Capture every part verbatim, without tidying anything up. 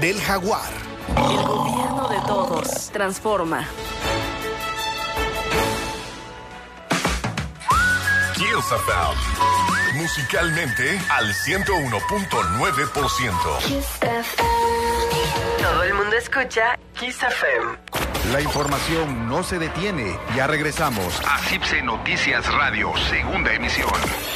del Jaguar. El gobierno de todos. Transforma. Kiss F M. Musicalmente al ciento uno punto nueve por ciento. Todo el mundo escucha Kiss F M. La información no se detiene. Ya regresamos a CIPSE Noticias Radio, segunda emisión.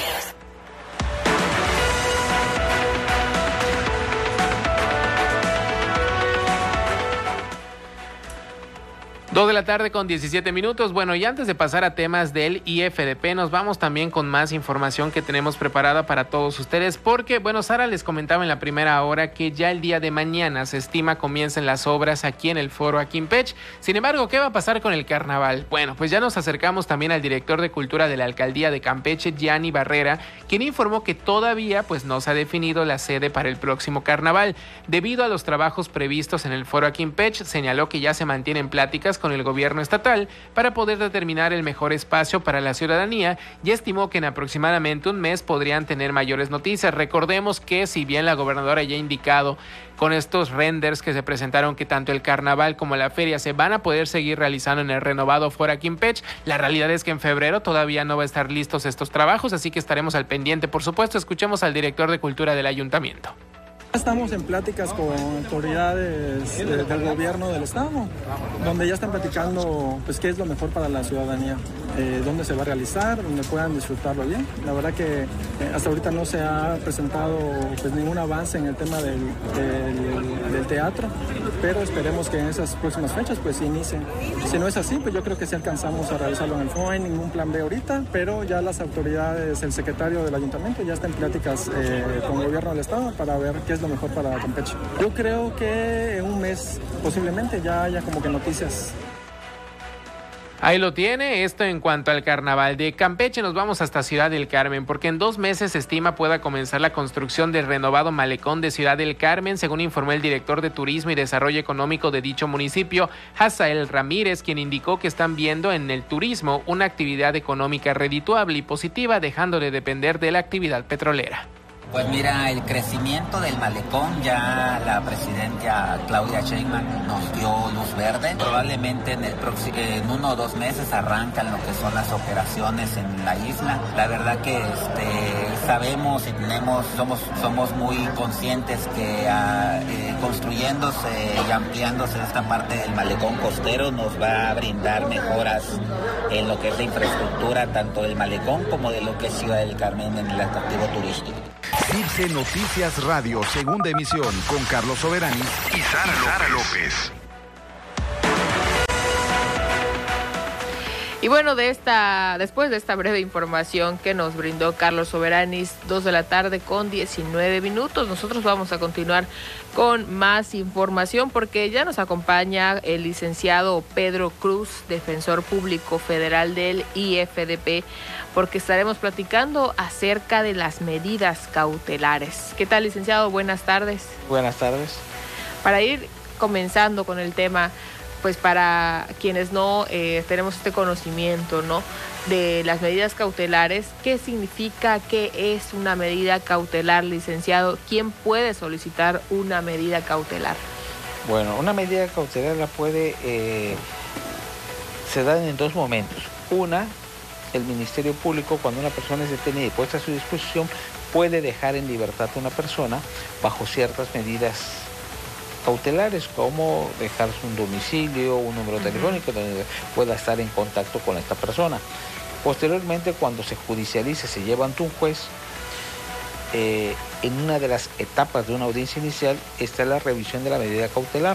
Dos de la tarde con diecisiete minutos. Bueno, y antes de pasar a temas del I F D P, nos vamos también con más información que tenemos preparada para todos ustedes, porque, bueno, Sara les comentaba en la primera hora que ya el día de mañana se estima comiencen las obras aquí en el Foro Aquimpech. Sin embargo, ¿qué va a pasar con el carnaval? Bueno, pues ya nos acercamos también al director de Cultura de la Alcaldía de Campeche, Gianni Barrera, quien informó que todavía pues no se ha definido la sede para el próximo carnaval. Debido a los trabajos previstos en el Foro Aquimpech, señaló que ya se mantienen pláticas con con el gobierno estatal para poder determinar el mejor espacio para la ciudadanía y estimó que en aproximadamente un mes podrían tener mayores noticias. Recordemos que si bien la gobernadora ya ha indicado con estos renders que se presentaron que tanto el carnaval como la feria se van a poder seguir realizando en el renovado Foro Aquimpech, la realidad es que en febrero todavía no va a estar listos estos trabajos, así que estaremos al pendiente. Por supuesto, escuchemos al director de Cultura del Ayuntamiento. Estamos en pláticas con autoridades eh, del gobierno del estado, donde ya están platicando pues qué es lo mejor para la ciudadanía, eh, dónde se va a realizar, donde puedan disfrutarlo bien. La verdad que eh, hasta ahorita no se ha presentado pues ningún avance en el tema del, del, del teatro, pero esperemos que en esas próximas fechas pues inicien. Si no es así, pues yo creo que sí alcanzamos a realizarlo en el F O E. No hay ningún plan B ahorita, pero ya las autoridades, el secretario del ayuntamiento ya está en pláticas eh, con el gobierno del estado para ver qué es lo mejor para Campeche. Yo creo que en un mes posiblemente ya haya como que noticias. Ahí lo tiene, esto en cuanto al carnaval de Campeche. Nos vamos hasta Ciudad del Carmen, porque en dos meses se estima pueda comenzar la construcción del renovado malecón de Ciudad del Carmen, según informó el director de Turismo y Desarrollo Económico de dicho municipio, Hazael Ramírez, quien indicó que están viendo en el turismo una actividad económica redituable y positiva, dejando de depender de la actividad petrolera. Pues mira, el crecimiento del malecón, ya la presidenta Claudia Sheinbaum nos dio luz verde. Probablemente en, el próximo, en uno o dos meses arrancan lo que son las operaciones en la isla. La verdad que este, sabemos y tenemos, somos, somos muy conscientes que uh, eh, construyéndose y ampliándose esta parte del malecón costero nos va a brindar mejoras en lo que es la infraestructura, tanto del malecón como de lo que es Ciudad del Carmen en el atractivo turístico. CIPSE Noticias Radio, segunda emisión, con Carlos Soberanis y Sara López. Sara López. Y bueno, de esta, después de esta breve información que nos brindó Carlos Soberanis, dos de la tarde con diecinueve minutos, nosotros vamos a continuar con más información porque ya nos acompaña el licenciado Pedro Cruz, defensor público federal del I F D P, porque estaremos platicando acerca de las medidas cautelares. ¿Qué tal, licenciado? Buenas tardes. Buenas tardes. Para ir comenzando con el tema, pues para quienes no eh, tenemos este conocimiento, ¿no?, de las medidas cautelares, ¿qué significa? ¿Qué es una medida cautelar, licenciado? ¿Quién puede solicitar una medida cautelar? Bueno, una medida cautelar la puede, eh, se dan en dos momentos. Una, el Ministerio Público, cuando una persona es detenida y puesta a su disposición, puede dejar en libertad a una persona bajo ciertas medidas cautelares, como dejar un domicilio, un número telefónico donde pueda estar en contacto con esta persona. Posteriormente, cuando se judicialice, se lleva ante un juez, eh, en una de las etapas de una audiencia inicial está la revisión de la medida cautelar.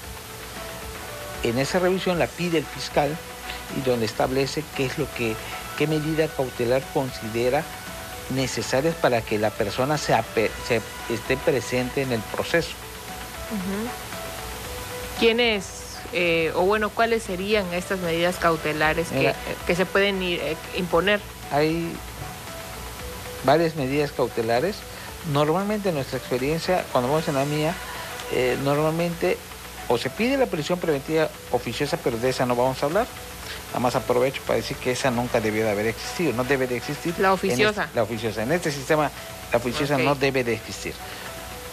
En esa revisión la pide el fiscal y donde establece qué es lo que, qué medida cautelar considera necesarias para que la persona se, se esté presente en el proceso. Uh-huh. ¿Quiénes, eh, o bueno, cuáles serían estas medidas cautelares que, que se pueden ir, eh, imponer? Hay varias medidas cautelares. Normalmente en nuestra experiencia, cuando vamos en la mía, eh, normalmente o se pide la prisión preventiva oficiosa, pero de esa no vamos a hablar. Nada más aprovecho para decir que esa nunca debió de haber existido, no debe de existir. La oficiosa. En este, la oficiosa. En este sistema, la oficiosa okay. no debe de existir.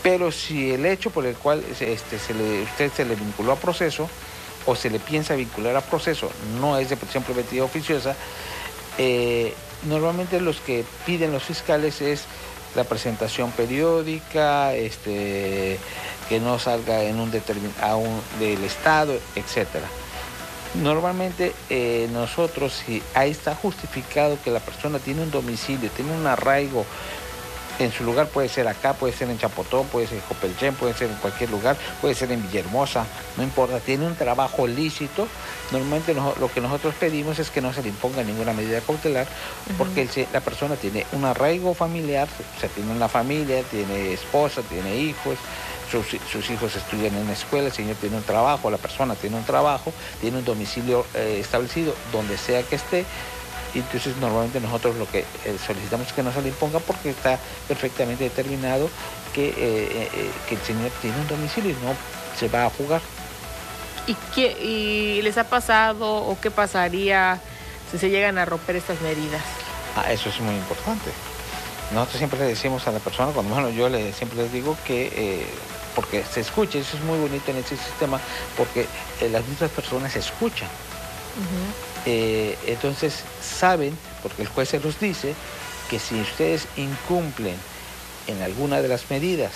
Pero si el hecho por el cual este, se le, usted se le vinculó a proceso o se le piensa vincular a proceso no es de prisión preventiva oficiosa, eh, normalmente los que piden los fiscales es la presentación periódica, este, que no salga en un determinado del Estado, etcétera. Normalmente eh, nosotros, si ahí está justificado que la persona tiene un domicilio, tiene un arraigo en su lugar, puede ser acá, puede ser en Chapotón, puede ser en Copelchen, puede ser en cualquier lugar, puede ser en Villahermosa, no importa, tiene un trabajo lícito, normalmente no, lo que nosotros pedimos es que no se le imponga ninguna medida cautelar, uh-huh. porque el, la persona tiene un arraigo familiar, o sea, tiene una familia, tiene esposa, tiene hijos, sus, sus hijos estudian en la escuela, el señor tiene un trabajo, la persona tiene un trabajo, tiene un domicilio eh, establecido, donde sea que esté. Y entonces normalmente nosotros lo que eh, solicitamos es que no se le imponga porque está perfectamente determinado que, eh, eh, que el señor tiene un domicilio y no se va a fugar. ¿Y, qué, ¿Y les ha pasado o qué pasaría si se llegan a romper estas medidas? Ah, eso es muy importante. Nosotros siempre le decimos a la persona, cuando bueno, yo le, siempre les digo que, eh, porque se escucha, eso es muy bonito en este sistema, porque eh, las mismas personas se escuchan. Uh-huh. Eh, entonces saben, porque el juez se los dice, que si ustedes incumplen en alguna de las medidas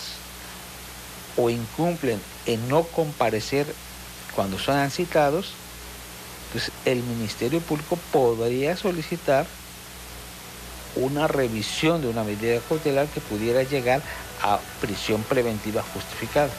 o incumplen en no comparecer cuando son citados, pues el Ministerio Público podría solicitar una revisión de una medida cautelar que pudiera llegar a prisión preventiva justificada.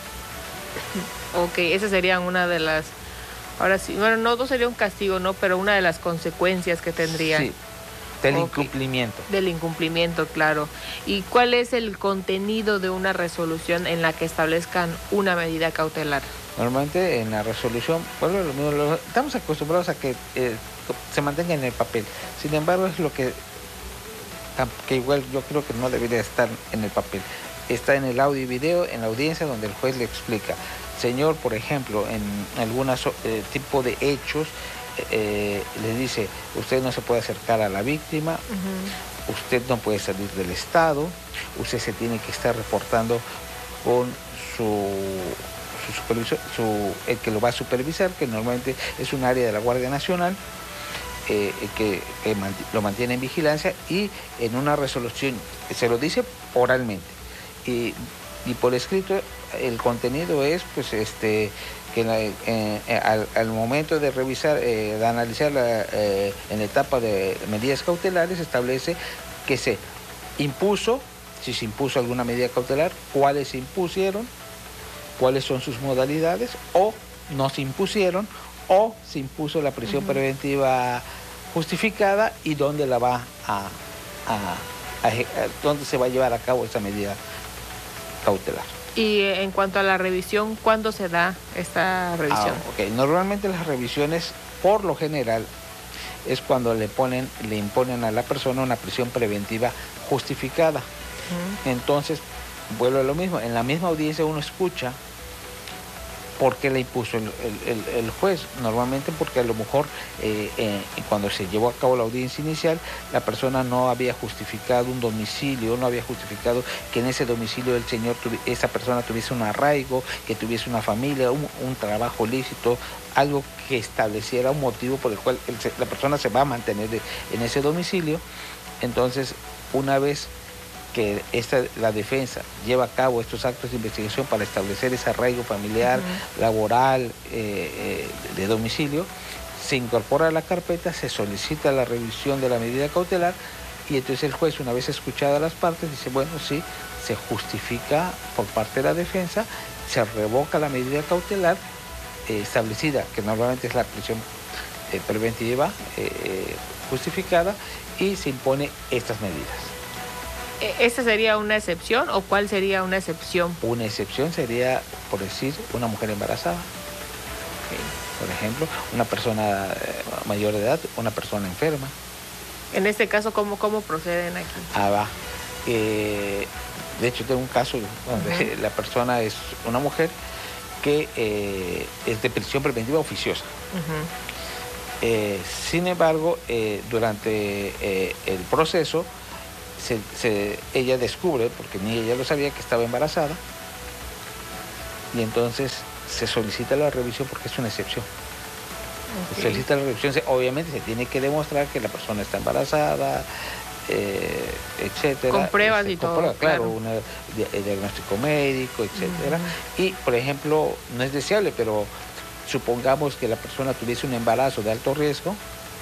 Ok, esa sería una de las... Ahora sí, bueno, no, no sería un castigo, ¿no? Pero una de las consecuencias que tendría. Sí, del okay. incumplimiento. Del incumplimiento, claro. ¿Y cuál es el contenido de una resolución en la que establezcan una medida cautelar? Normalmente en la resolución, bueno, lo mismo, lo, estamos acostumbrados a que eh, se mantenga en el papel. Sin embargo, es lo que, que igual yo creo que no debería estar en el papel. Está en el audio y video, en la audiencia, donde el juez le explica. Señor, por ejemplo, en algún eh, tipo de hechos, eh, le dice, usted no se puede acercar a la víctima, uh-huh. usted no puede salir del Estado, usted se tiene que estar reportando con su, su supervisor, su, el que lo va a supervisar, que normalmente es un área de la Guardia Nacional, eh, que, que lo mantiene en vigilancia, y en una resolución se lo dice oralmente. Y, y por escrito el contenido es pues este que la, eh, eh, al, al momento de revisar, eh, de analizar la, eh, en la etapa de medidas cautelares, establece que se impuso, si se impuso alguna medida cautelar, cuáles se impusieron, cuáles son sus modalidades, o no se impusieron, o se impuso la prisión uh-huh. preventiva justificada y dónde la va a, a, a, a dónde se va a llevar a cabo esa medida cautelar. Y en cuanto a la revisión, ¿cuándo se da esta revisión? Ah, okay. Normalmente las revisiones, por lo general, es cuando le ponen, le imponen a la persona una prisión preventiva justificada. Uh-huh. Entonces, vuelvo a lo mismo, en la misma audiencia uno escucha por qué le impuso el, el, el juez. Normalmente porque a lo mejor eh, eh, cuando se llevó a cabo la audiencia inicial, la persona no había justificado un domicilio, no había justificado que en ese domicilio el señor, esa persona tuviese un arraigo, que tuviese una familia, un, un trabajo lícito, algo que estableciera un motivo por el cual el, la persona se va a mantener en ese domicilio. Entonces, una vez que esta, la defensa lleva a cabo estos actos de investigación para establecer ese arraigo familiar, uh-huh. laboral, eh, eh, de domicilio, se incorpora a la carpeta, se solicita la revisión de la medida cautelar y entonces el juez, una vez escuchadas las partes, dice, bueno, sí, se justifica por parte de la defensa, se revoca la medida cautelar eh, establecida, que normalmente es la prisión eh, preventiva eh, justificada, y se impone estas medidas. ¿Esta sería una excepción o cuál sería una excepción? Una excepción sería, por decir, una mujer embarazada. Okay. Por ejemplo, una persona mayor de edad, una persona enferma. En este caso, ¿cómo, cómo proceden aquí? Ah, va. Eh, de hecho, tengo un caso donde uh-huh. la persona es una mujer que eh, es de prisión preventiva oficiosa. Uh-huh. eh, sin embargo, eh, durante eh, el proceso, Se, se, ella descubre, porque ni ella lo sabía, que estaba embarazada, y entonces se solicita la revisión porque es una excepción. Okay. Se solicita la revisión, obviamente se tiene que demostrar que la persona está embarazada, eh, etcétera. Con pruebas este, y con todo. Pruebas, claro, claro. un diagnóstico médico, etcétera. Uh-huh. Y, por ejemplo, no es deseable, pero supongamos que la persona tuviese un embarazo de alto riesgo,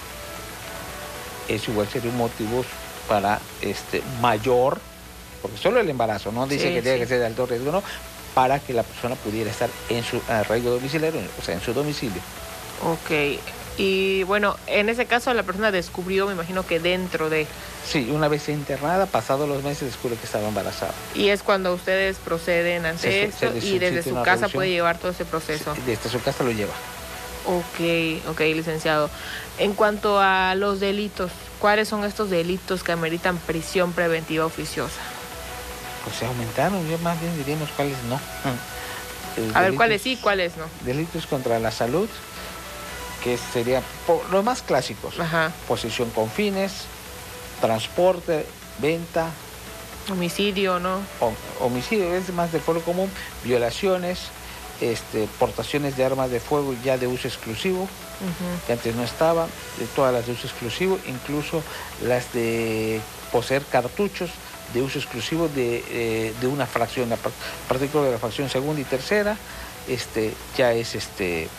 eso igual sería un motivo para este mayor, porque solo el embarazo, no dice sí, que sí. tiene que ser de alto riesgo, no, para que la persona pudiera estar en su arraigo domiciliario, o sea, en su domicilio. Ok. Y bueno, en ese caso la persona descubrió, me imagino que dentro de... Sí, una vez internada, pasados los meses descubre que estaba embarazada. Y es cuando ustedes proceden ante se, esto se y desde su casa revisión. Puede llevar todo ese proceso. Sí, desde su casa lo lleva. Ok, ok, licenciado. En cuanto a los delitos, ¿cuáles son estos delitos que ameritan prisión preventiva oficiosa? Pues se aumentaron, yo más bien diríamos cuáles no. A delitos, ver, cuáles sí, cuáles no. Delitos contra la salud, que sería los más clásicos. Ajá. Posesión con fines, transporte, venta. Homicidio, ¿no? Homicidio es más de fuero común, violaciones, este, portaciones de armas de fuego ya de uso exclusivo, uh-huh. que antes no estaban, de todas las de uso exclusivo, incluso las de poseer cartuchos de uso exclusivo de, eh, de una fracción, a partir de la fracción segunda y tercera, este, ya es este,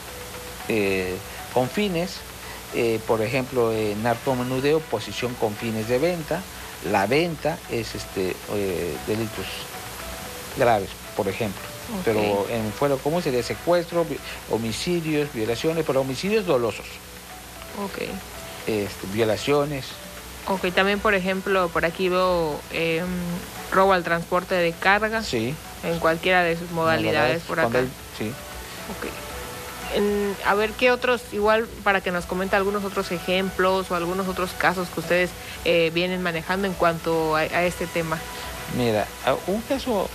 eh, con fines, eh, por ejemplo, eh, narcomenudeo, posesión con fines de venta, la venta es este, eh, delitos graves, por ejemplo. Okay. Pero en fuero común sería secuestro, homicidios, violaciones, pero homicidios dolosos. Ok. Este, violaciones. Ok, también por ejemplo, por aquí veo eh, robo al transporte de carga. Sí. En cualquiera de sus modalidades, modalidades por acá. Hay, sí. Ok. En, a ver, ¿qué otros, igual para que nos comente algunos otros ejemplos o algunos otros casos que ustedes eh, vienen manejando en cuanto a, a este tema? Mira, un caso,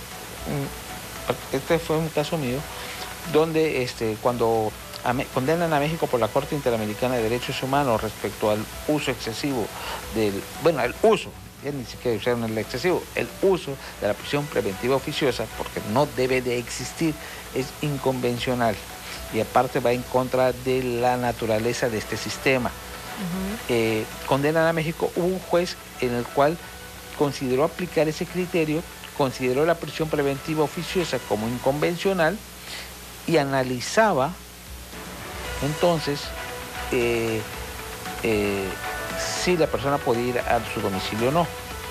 este fue un caso mío, donde este, cuando a, condenan a México por la Corte Interamericana de Derechos Humanos respecto al uso excesivo del, bueno, el uso, ya ni siquiera usaron el excesivo, el uso de la prisión preventiva oficiosa, porque no debe de existir, es inconvencional. Y aparte va en contra de la naturaleza de este sistema. Uh-huh. Eh, condenan a México, hubo un juez en el cual consideró aplicar ese criterio, consideró la prisión preventiva oficiosa como inconvencional y analizaba entonces eh, eh, si la persona podía ir a su domicilio o no,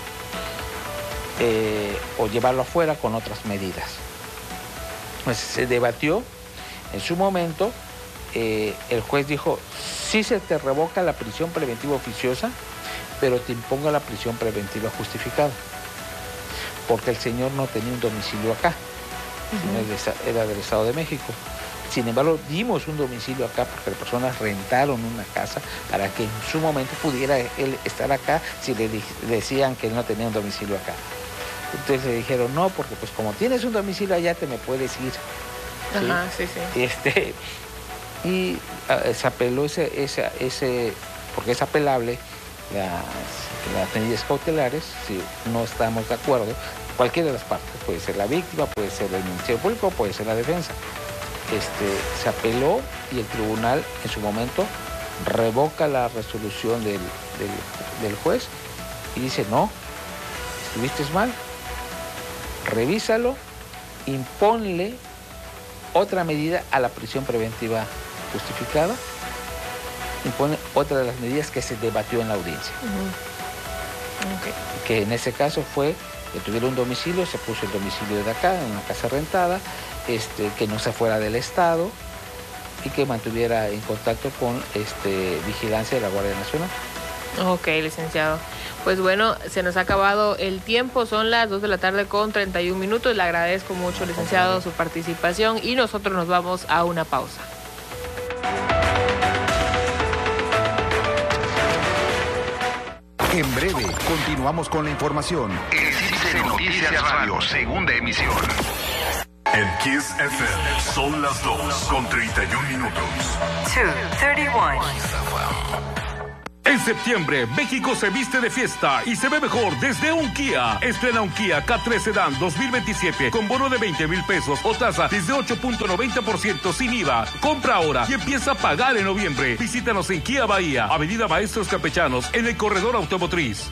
eh, o llevarlo afuera con otras medidas. Pues se debatió. En su momento, eh, el juez dijo, sí se te revoca la prisión preventiva oficiosa, pero te impongo la prisión preventiva justificada, porque el señor no tenía un domicilio acá, uh-huh. sino era del Estado de México. Sin embargo, dimos un domicilio acá porque las personas rentaron una casa para que en su momento pudiera él estar acá si le decían que él no tenía un domicilio acá. Entonces le dijeron, no, porque pues como tienes un domicilio allá te me puedes ir. ¿Sí? Ajá, sí, sí. Este, y uh, se apeló ese, ese, ese, porque es apelable las, las medidas cautelares, si no estamos de acuerdo, cualquiera de las partes, puede ser la víctima, puede ser el Ministerio Público, puede ser la defensa. Este, se apeló y el tribunal en su momento revoca la resolución del, del, del juez y dice, no, estuviste mal, revísalo, imponle otra medida a la prisión preventiva justificada, impone otra de las medidas que se debatió en la audiencia. Uh-huh. Okay. Que en ese caso fue que tuviera un domicilio, se puso el domicilio de acá, en una casa rentada, este, que no se fuera del Estado y que mantuviera en contacto con este, vigilancia de la Guardia Nacional. Ok, licenciado. Pues bueno, se nos ha acabado el tiempo, son las dos de la tarde con treinta y un minutos. Le agradezco mucho, licenciado, su participación y nosotros nos vamos a una pausa. En breve, continuamos con la información. En C I C E Noticias Radio, segunda emisión. En Kiss F M son las dos con treinta y un minutos. dos, treinta y uno. En septiembre, México se viste de fiesta y se ve mejor desde un Kia. Estrena un Kia K tres Sedan dos mil veintisiete con bono de veinte mil pesos o tasa desde ocho punto noventa por ciento sin I V A. Compra ahora y empieza a pagar en noviembre. Visítanos en Kia Bahía, Avenida Maestros Campechanos, en el Corredor Automotriz.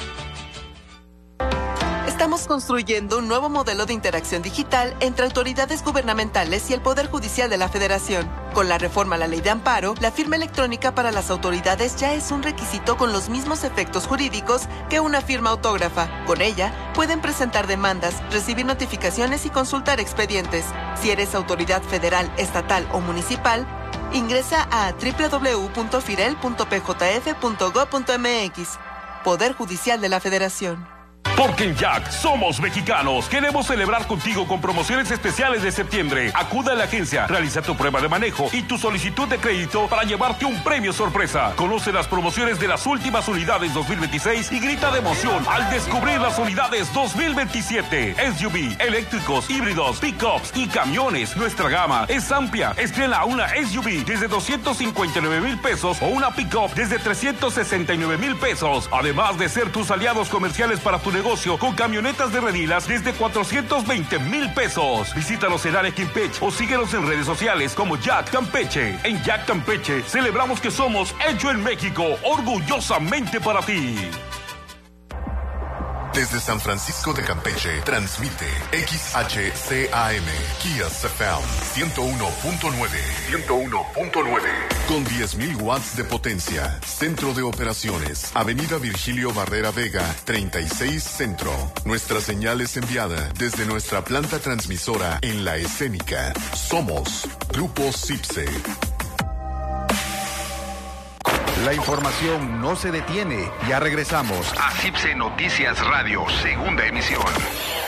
Estamos construyendo un nuevo modelo de interacción digital entre autoridades gubernamentales y el Poder Judicial de la Federación. Con la reforma a la Ley de Amparo, la firma electrónica para las autoridades ya es un requisito con los mismos efectos jurídicos que una firma autógrafa. Con ella, pueden presentar demandas, recibir notificaciones y consultar expedientes. Si eres autoridad federal, estatal o municipal, ingresa a doble u doble u doble u punto firel punto p j f punto gob punto m x. Poder Judicial de la Federación. Porque en Jack somos mexicanos. Queremos celebrar contigo con promociones especiales de septiembre. Acuda a la agencia, realiza tu prueba de manejo y tu solicitud de crédito para llevarte un premio sorpresa. Conoce las promociones de las últimas unidades dos mil veintiséis y grita de emoción al descubrir las unidades dos mil veintisiete. S U V, eléctricos, híbridos, pickups y camiones. Nuestra gama es amplia. Estrena una S U V desde doscientos cincuenta y nueve mil pesos o una pickup desde trescientos sesenta y nueve mil pesos. Además de ser tus aliados comerciales para tu negocio con camionetas de redilas desde cuatrocientos veinte mil pesos. Visítanos en área Campeche o síguenos en redes sociales como Jack Campeche. En Jack Campeche celebramos que somos hecho en México, orgullosamente para ti. Desde San Francisco de Campeche, transmite X H C A M, Kia F M, ciento uno punto nueve. ciento uno punto nueve. Con diez mil watts de potencia. Centro de operaciones. Avenida Virgilio Barrera Vega, treinta y seis Centro. Nuestra señal es enviada desde nuestra planta transmisora en La Escénica. Somos Grupo CIPSE. La información no se detiene. Ya regresamos a CIPSE Noticias Radio, segunda emisión.